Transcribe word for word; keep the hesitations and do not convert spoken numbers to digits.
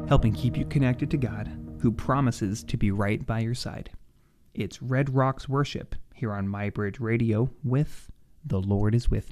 helping keep you connected to God, who promises to be right by your side. It's Red Rocks Worship here on MyBridge Radio with The Lord is With Me.